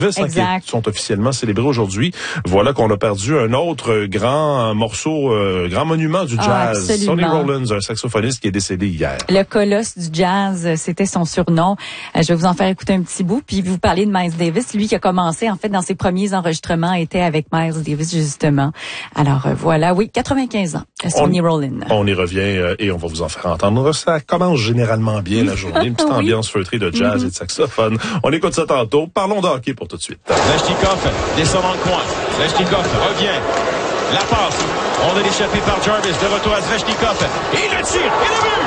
Exact. Qui sont officiellement célébrés aujourd'hui. Voilà qu'on a perdu un autre grand morceau, grand monument du jazz. Sonny Rollins, un saxophoniste qui est décédé hier. Le colosse du jazz, c'était son surnom. Je vais vous en faire écouter un petit bout, puis vous parler de Miles Davis. Lui qui a commencé, en fait, dans ses premiers enregistrements, était avec Miles Davis, justement. Alors, voilà, oui, 95 ans, Sonny Rollins. On y revient et on va vous en faire entendre. Ça commence généralement bien la journée. Une petite ambiance feutrée de jazz et de saxophone. On écoute ça tantôt. Parlons de hockey pour tout de suite. Svechnikov descend dans le coin. Svechnikov revient. La passe. On est échappé par Jarvis. De retour à Svechnikov. Et le tir. Et le but!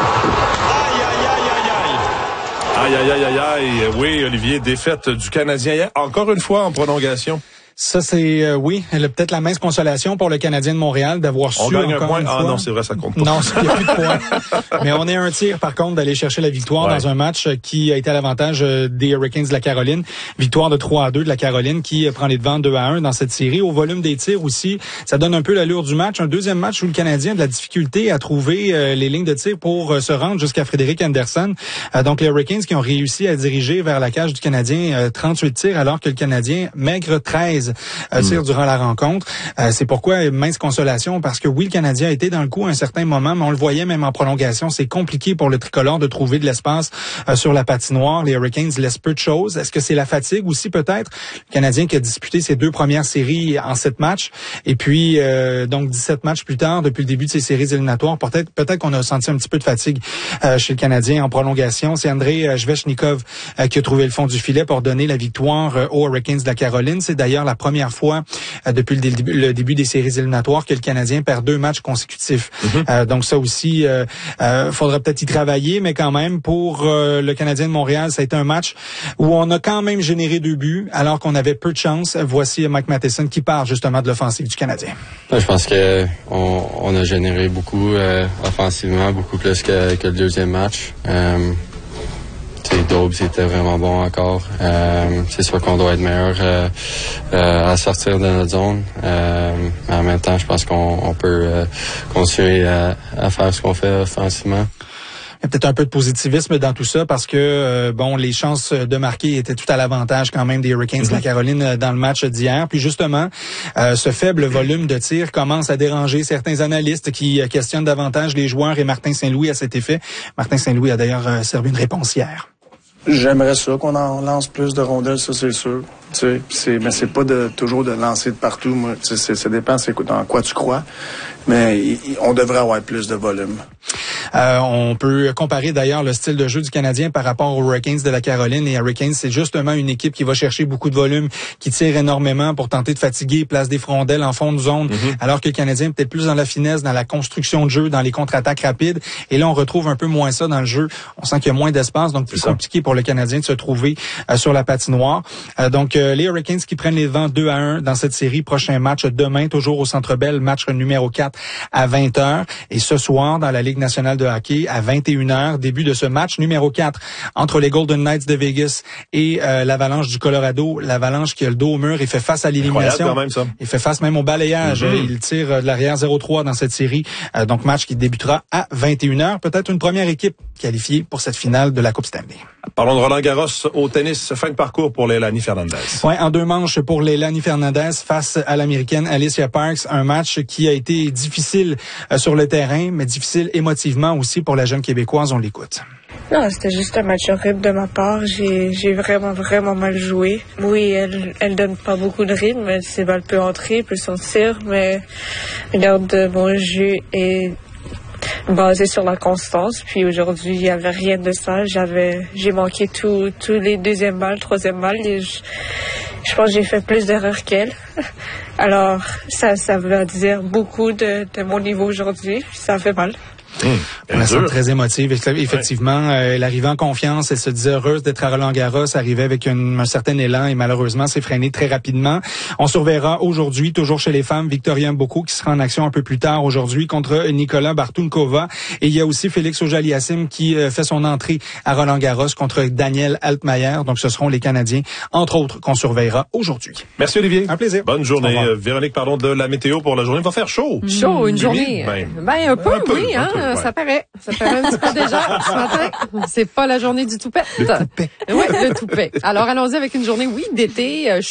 Aïe, aïe, aïe, aïe, aïe. Aïe, aïe, aïe, aïe. Oui, Olivier, défaite du Canadien hier. Encore une fois en prolongation. Ça, c'est, oui, peut-être la mince consolation pour le Canadien de Montréal d'avoir su encore une fois. Ah non, c'est vrai, ça compte pas. Non, il n'y a plus de points. Mais on est un tir, par contre, d'aller chercher la victoire dans un match qui a été à l'avantage des Hurricanes de la Caroline. Victoire de 3-2 de la Caroline qui prend les devants 2-1 dans cette série. Au volume des tirs aussi, ça donne un peu l'allure du match. Un deuxième match où le Canadien a de la difficulté à trouver les lignes de tir pour se rendre jusqu'à Frédéric Anderson. Donc, les Hurricanes qui ont réussi à diriger vers la cage du Canadien 38 tirs alors que le Canadien maigre 13 tirs durant la rencontre. C'est pourquoi mince consolation, parce que oui, le Canadien a été dans le coup à un certain moment, mais on le voyait même en prolongation. C'est compliqué pour le tricolore de trouver de l'espace sur la patinoire. Les Hurricanes laissent peu de choses. Est-ce que c'est la fatigue aussi peut-être? Le Canadien qui a disputé ses 2 premières séries en 7 matchs. Et puis, donc 17 matchs plus tard, depuis le début de ces séries éliminatoires, peut-être qu'on a senti un petit peu de fatigue chez le Canadien en prolongation. C'est Andrei Svechnikov qui a trouvé le fond du filet pour donner la victoire aux Hurricanes de la Caroline. C'est d'ailleurs la première fois depuis le début des séries éliminatoires que le Canadien perd 2 matchs consécutifs. Donc ça aussi, faudra peut-être y travailler, mais quand même, pour le Canadien de Montréal, ça a été un match où on a quand même généré 2 buts, alors qu'on avait peu de chance. Voici Mike Matheson qui parle justement de l'offensive du Canadien. Je pense que on a généré beaucoup offensivement, beaucoup plus que le deuxième match. Daube, c'était vraiment bon encore. C'est sûr qu'on doit être meilleur à sortir de notre zone. Mais en même temps, je pense qu'on peut continuer à faire ce qu'on fait offensivement. Il y a peut-être un peu de positivisme dans tout ça parce que les chances de marquer étaient tout à l'avantage quand même des Hurricanes de la Caroline dans le match d'hier. Puis justement, ce faible volume de tir commence à déranger certains analystes qui questionnent davantage les joueurs et Martin Saint-Louis à cet effet. Martin Saint-Louis a d'ailleurs servi une réponse hier. J'aimerais ça qu'on en lance plus de rondelles, ça c'est sûr. Mais c'est pas toujours de lancer de partout. Moi, ça dépend dans quoi tu crois. Mais on devrait avoir plus de volume. On peut comparer d'ailleurs le style de jeu du Canadien par rapport aux Hurricanes de la Caroline. Les Hurricanes, c'est justement une équipe qui va chercher beaucoup de volume, qui tire énormément pour tenter de fatiguer, place des frondelles en fond de zone, alors que le Canadien est peut-être plus dans la finesse, dans la construction de jeu, dans les contre-attaques rapides. Et là, on retrouve un peu moins ça dans le jeu. On sent qu'il y a moins d'espace, donc plus compliqué pour le Canadien de se trouver sur la patinoire. Donc, les Hurricanes qui prennent les devants 2-1 dans cette série. Prochain match demain, toujours au Centre Bell, match numéro 4 à 20h. Et ce soir, dans la Ligue nationale de hockey, à 21h, début de ce match numéro 4 entre les Golden Knights de Vegas et l'Avalanche du Colorado. L'Avalanche qui a le dos au mur et fait face à l'élimination. Quand même, ça. Il fait face même au balayage. Il tire de l'arrière 0-3 dans cette série. Donc, match qui débutera à 21h. Peut-être une première équipe qualifiée pour cette finale de la Coupe Stanley. Parlons de Roland Garros au tennis. Fin de parcours pour Leilani Fernandez. Ouais, en 2 manches pour Leilani Fernandez face à l'Américaine Alicia Parks. Un match qui a été difficile sur le terrain, mais difficile émotivement aussi pour la jeune Québécoise. On l'écoute. Non, c'était juste un match horrible de ma part. J'ai vraiment mal joué. Oui, elle donne pas beaucoup de rythme. Ses balles peut entrer, peut sortir, mais regarde, mon jeu est basé sur la constance. Puis aujourd'hui, il y avait rien de ça. J'ai manqué tous les 2e balles, 3e balles. Et je pense que j'ai fait plus d'erreurs qu'elle. Alors, ça veut dire beaucoup de mon niveau aujourd'hui. Ça fait mal. Elle semble très émotive. Effectivement, elle arrivait en confiance. Elle se disait heureuse d'être à Roland-Garros. Arrivait avec un certain élan et malheureusement s'est freinée très rapidement. On surveillera aujourd'hui, toujours chez les femmes, Victoria Mboko qui sera en action un peu plus tard aujourd'hui contre Nicolas Bartunkova. Et il y a aussi Félix Auger-Aliassime qui fait son entrée à Roland-Garros contre Daniel Altmaier. Donc ce seront les Canadiens, entre autres, qu'on surveillera aujourd'hui. Merci Olivier. Un plaisir. Bonne journée. Véronique, parlons de la météo pour la journée. Il va faire chaud. Chaud, une journée. Un peu, oui, hein. Ouais. Ça paraît un petit peu déjà ce matin. C'est pas la journée du toupet. Le toupet. Oui, le toupet. Alors, allons-y avec une journée, oui, d'été.